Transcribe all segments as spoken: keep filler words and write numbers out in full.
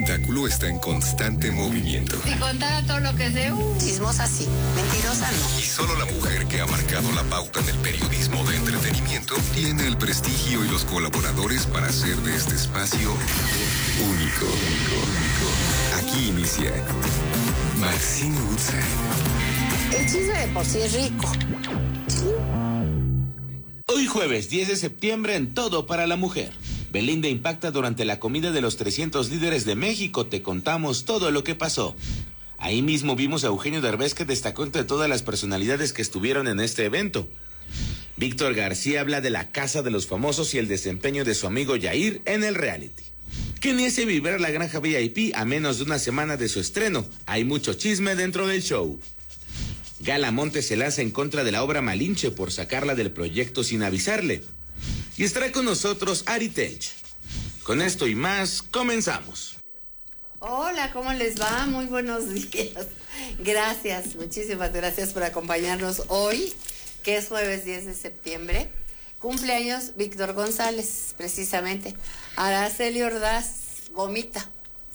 espectáculo está en constante movimiento. Si contara todo lo que sé, uh, chismosa sí, mentirosa no. Y solo la mujer que ha marcado la pauta en el periodismo de entretenimiento tiene el prestigio y los colaboradores para hacer de este espacio único. Aquí inicia Maxine Woodside. El chisme de por sí es rico. Hoy jueves diez de septiembre en Todo para la Mujer. Belinda impacta durante la comida de los trescientos líderes de México. Te contamos todo lo que pasó. Ahí mismo vimos a Eugenio Derbez, que destacó entre todas las personalidades que estuvieron en este evento. Víctor García habla de la casa de los famosos y el desempeño de su amigo Yair en el reality. Keniese vibrar la granja V I P a menos de una semana de su estreno. Hay mucho chisme dentro del show. Gala Montes se lanza en contra de la obra Malinche por sacarla del proyecto sin avisarle. Y estará con nosotros Ari Telch. Con esto y más, comenzamos. Hola, ¿cómo les va? Muy buenos días. Gracias, muchísimas gracias por acompañarnos hoy, que es jueves diez de septiembre. Cumpleaños Víctor González, precisamente. Araceli Ordaz, Gomita.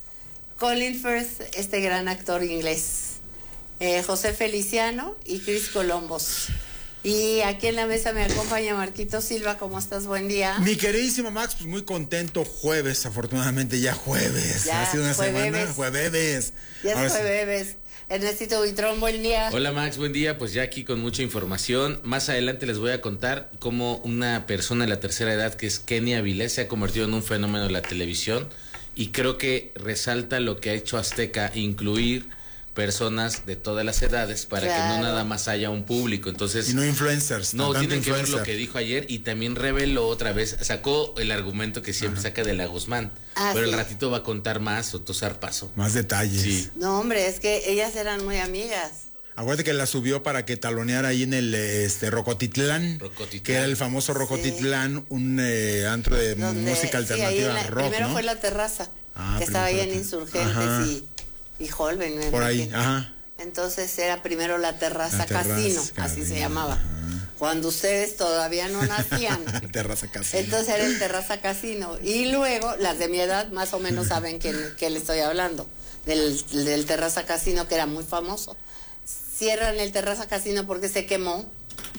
Colin Firth, este gran actor inglés. Eh, José Feliciano y Cris Colombos. Y aquí en la mesa me acompaña Marquito Silva. ¿Cómo estás? Buen día. Mi queridísimo Max, pues muy contento. Jueves, afortunadamente ya jueves. Ya, ha sido una jueves. semana, jueves. Ya Ahora es jueves. Sí. Ernestito Buitrón, buen día. Hola Max, buen día. Pues ya aquí con mucha información. Más adelante les voy a contar cómo una persona de la tercera edad, que es Kenny Avilés, se ha convertido en un fenómeno de la televisión. Y creo que resalta lo que ha hecho Azteca, incluir personas de todas las edades para claro. que no nada más haya un público. Entonces, y no influencers. No, no tienen influencer. que ver lo que dijo ayer, y también reveló otra vez, sacó el argumento que siempre Ajá. saca de la Guzmán, ah, pero sí. el ratito va a contar más, o tosar paso. Más detalles. Sí. No, hombre, es que ellas eran muy amigas. Acuérdate que la subió para que taloneara ahí en el este Rocotitlán, Rocotitlán. que era el famoso Rocotitlán, sí. un eh, antro de Donde, música alternativa, sí, la, rock, primero ¿no? fue la terraza, ah, que estaba ahí en Insurgentes Ajá. y, y Holben. Por ahí, ajá. Entonces era primero la terraza, la terraza Casino, casino, así se llamaba. Ajá. Cuando ustedes todavía no nacían. Terraza Casino. Entonces era el Terraza Casino. Y luego, las de mi edad más o menos saben que, que le estoy hablando, del, del Terraza Casino, que era muy famoso. Cierran el Terraza Casino porque se quemó.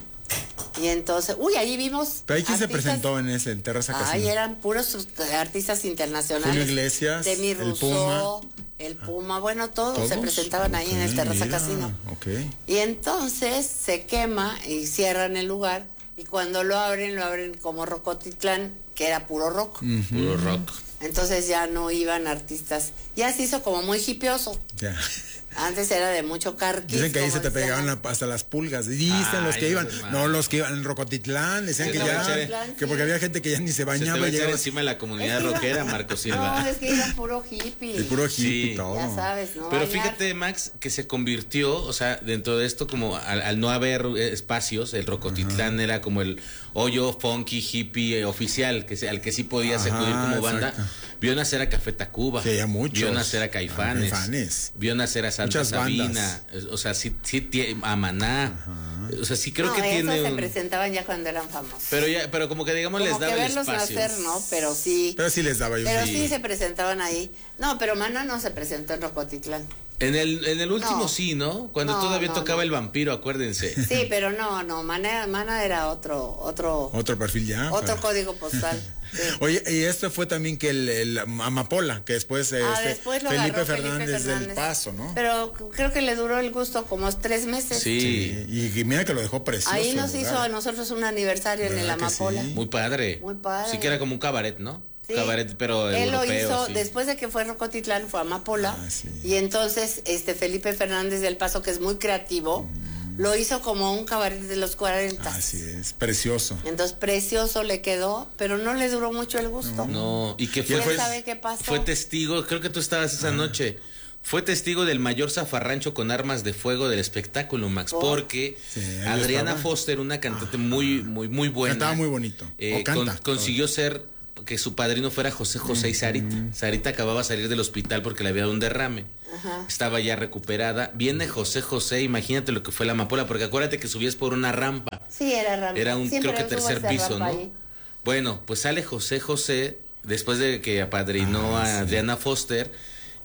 Y entonces, uy, ahí vimos. ¿Pero ahí quién se presentó en ese el Terraza Casino? Ahí eran puros artistas internacionales. Julio Iglesias, Demi el Rousseau, Puma. El Puma, bueno, todos, todos se presentaban okay, ahí en el Terraza mira, Casino. Okay. Y entonces se quema y cierran el lugar. Y cuando lo abren, lo abren como Rocotitlán, que era puro rock. Uh-huh. Puro rock. Entonces ya no iban artistas. Ya se hizo como muy hipioso. Ya. Antes era de mucho carquis. Dicen que ahí se te pegaban la, hasta las pulgas. Dicen los que iban, no los que iban en Rocotitlán, decían que ya, Rocotitlán, que porque había gente que ya ni se bañaba. Se te y llegaba encima de la comunidad es rockera, Marco Silva. No, es que era puro hippie. El puro hippie, sí. todo. Ya sabes, ¿no? Pero bañar. Fíjate, Max, que se convirtió, o sea, dentro de esto, como al, al no haber espacios, el Rocotitlán Ajá. era como el hoyo funky hippie oficial, que al que sí podías Ajá, acudir como banda. Exacto. Vio nacer a Café Tacuba, sí, vio nacer a Caifanes, Caifanes, vio nacer a Santa Muchas Sabina, bandas. o sea, sí, sí a Maná, Ajá. o sea, sí creo no, que tiene se un... presentaban ya cuando eran famosos. Pero ya, pero como que digamos como les daba que el espacio. Nacer, no, pero sí. Pero sí les daba yo. Pero sí. sí se presentaban ahí. No, pero Maná no se presentó en Rocotitlán. En el, en el último no. sí, ¿no? Cuando no, todavía no, tocaba no. el vampiro, acuérdense. Sí, pero no, no, Mana, Mana era otro, otro. Otro perfil ya. Otro para... código postal. Sí. Oye, y esto fue también que el, el Amapola, que después, ah, este, después lo Felipe, Felipe Fernández, Fernández del Paso, ¿no? Pero creo que le duró el gusto como tres meses. Sí. sí. Y, y mira que lo dejó precioso. Ahí nos hizo a nosotros un aniversario en el Amapola. Sí? Muy padre. Muy padre. Sí que era como un cabaret, ¿no? Sí. Cabaret, pero él europeo, lo hizo sí. después de que fue Rocotitlán, fue Amapola. Ah, sí. Y entonces este Felipe Fernández del Paso, que es muy creativo, mm. lo hizo como un cabaret de los cuarenta. Así es, precioso. Entonces precioso le quedó, pero no le duró mucho el gusto. No, y que fue, ¿Quién sabe qué pasó? Fue testigo, creo que tú estabas esa ah. noche. Fue testigo del mayor zafarrancho con armas de fuego del espectáculo, Max, oh. porque sí, Adriana estaba. Foster, una cantante ah. muy, muy, muy buena. Cantaba muy bonito. Eh, con, consiguió ser que su padrino fuera José José mm, y Sarita. Mm. Sarita acababa de salir del hospital porque le había dado un derrame. Ajá. Estaba ya recuperada. Viene José José, imagínate lo que fue la amapola, porque acuérdate que subías por una rampa. Sí, era rampa. Era un, Siempre creo que tercer piso, ¿no? Ahí. Bueno, pues sale José José, después de que apadrinó ah, a sí. Adriana Foster,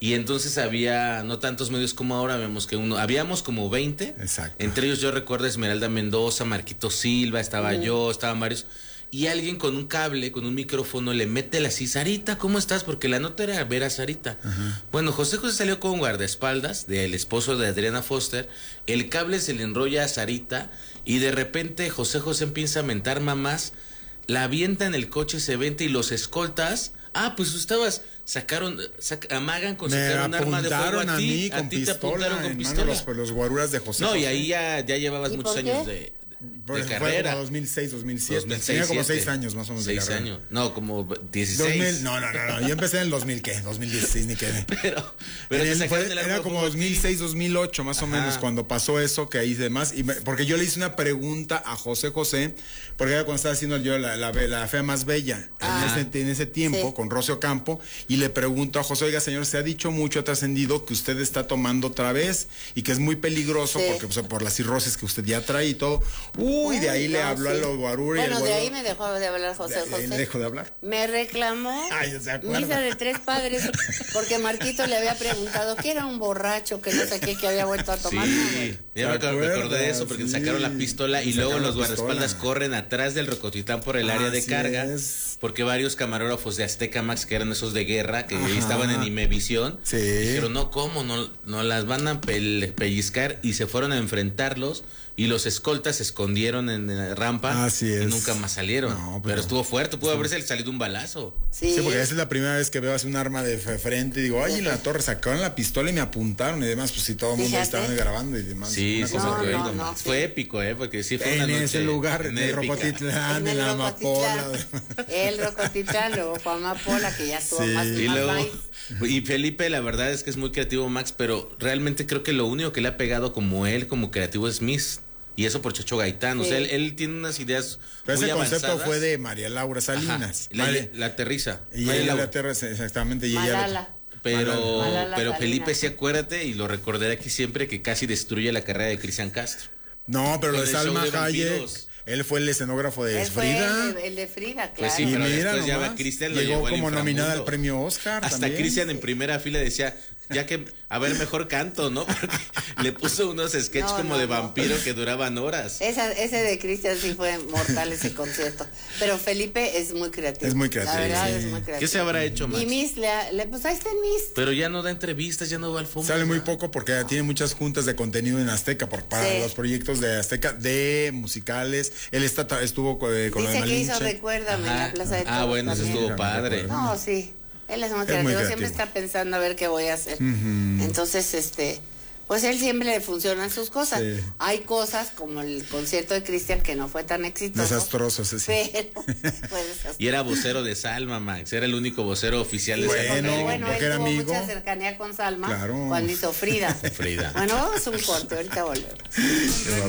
Y entonces había no tantos medios como ahora, vemos que uno, habíamos como veinte. Exacto. Entre ellos yo recuerdo Esmeralda Mendoza, Marquito Silva, estaba uh-huh. yo, estaban varios. Y alguien con un cable, con un micrófono, le mete la así, Sarita, ¿cómo estás? Porque la nota era ver a Sarita. Uh-huh. Bueno, José José salió con guardaespaldas del esposo de Adriana Foster, el cable se le enrolla a Sarita y de repente José José empieza a mentar mamás, la avienta en el coche, se venta y los escoltas... Ah, pues tú estabas, sacaron, sac, amagan con sacar un arma de fuego a, a ti, mí a con ti pistola, te apuntaron con pistola. Los, los guaruras de José No, José. Y ahí ya, ya llevabas muchos años de, de fue carrera. Como dos mil seis, dos mil siete. dos mil seis, Tenía como siete. seis años más o menos de seis carrera. años, no, como dieciséis. dos mil, no, no, no, no, yo empecé en el dos mil, ¿qué? dos mil dieciséis, ni qué. Pero, pero en te el, fue, el era como dos mil seis, dos mil ocho más Ajá. o menos cuando pasó eso que hice demás. Y me, porque yo le hice una pregunta a José José, porque era cuando estaba haciendo yo la, la, la fea más bella en ese, en ese tiempo, sí. con Rocio Campo, y le pregunto a José, oiga señor, se ha dicho mucho, ha trascendido que usted está tomando otra vez y que es muy peligroso sí. porque pues, por las cirrosis que usted ya trae y todo. Uy, Uy de ahí no, le habló sí. a los guaruras. Bueno, de ahí me dejó de hablar José de, José. ¿Le dejó de hablar? Me reclamó Ay, ¿se acuerda? Misa de tres padres, porque Marquito le había preguntado que era un borracho, que no sé qué, que había vuelto a tomar. Sí, ya me acordé de eso, porque sí. sacaron la pistola y luego los guardaespaldas corren atrás del Rocotitlán por el área Así de carga, es. porque varios camarógrafos de Azteca Max, que eran esos de guerra, que Ajá. estaban en Imevisión, sí. dijeron, no, ¿cómo? No, no las van a pel- pellizcar, y se fueron a enfrentarlos. Y los escoltas se escondieron en la rampa Así es. y nunca más salieron. No, pero, pero estuvo fuerte, pudo haberse salido un balazo. Sí. sí, porque esa es la primera vez que veo así un arma de frente y digo, ay, en la torre sacaron la pistola y me apuntaron y demás, pues sí, todo el mundo estaba grabando y demás. Sí, sí, no, me no, no, fue sí. épico, ¿eh? Porque sí fue en una noche ese lugar, en el Rocotitlán, en, en la Amapola. El Rocotitlán, luego fue Amapola, que ya estuvo sí. más y más luego, maíz. Y Felipe, la verdad es que es muy creativo, Max, pero realmente creo que lo único que le ha pegado como él, como creativo, es Miss. Y eso por Chacho Gaitán, sí. o sea, él, él tiene unas ideas Pero muy ese avanzadas. concepto fue de María Laura Salinas. Ajá, la, María, la aterriza. Y ella la aterriza, exactamente. Y Malala. ella pero Malala pero Salinas. Felipe, sí, acuérdate, y lo recordaré aquí siempre, que casi destruye la carrera de Cristian Castro. No, pero lo de Salma Hayek, él fue el escenógrafo de él Frida. Fue el, el de Frida, claro. Pues sí, pero mira después ya nomás, va Cristian, lo llegó llevó como al nominada al premio Oscar. Hasta Cristian en primera fila decía, ya que, a ver, mejor canto, ¿no? Porque le puso unos sketches no, como no, de vampiro no. que duraban horas. Esa, ese de Cristian sí fue mortal, ese concierto. Pero Felipe es muy creativo. Es muy creativo. La verdad sí. es muy creativo. ¿Qué se habrá hecho, Max? Y Miss, le, le, pues ahí está Miss. Pero ya no da entrevistas, ya no va al fútbol. Sale muy poco porque tiene muchas juntas de contenido en Azteca por, para sí. los proyectos de Azteca, de musicales. Él está, estuvo eh, con Dice la que hizo Recuérdame en la Plaza de Toros. Ah, bueno, eso estuvo padre. No, sí. Él es muy, es creativo. muy creativo, siempre está pensando a ver qué voy a hacer. Uh-huh. Entonces, este, pues él siempre le funcionan sus cosas. Sí. Hay cosas como el concierto de Cristian que no fue tan exitoso. Desastroso, sí. Pero fue desastroso. Y era vocero de Salma, Max. Era el único vocero oficial de bueno, Salma. Bueno, porque él era tuvo amigo. mucha cercanía con Salma claro. cuando hizo Frida. Frida. Bueno, vamos a un corte, ahorita volvemos.